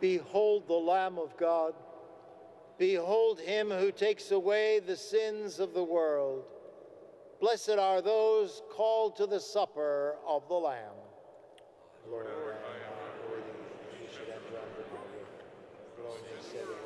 Behold the Lamb of God. Behold him who takes away the sins of the world. Blessed are those called to the supper of the Lamb. Lord, I am not worthy that you should enter under my roof, but only say the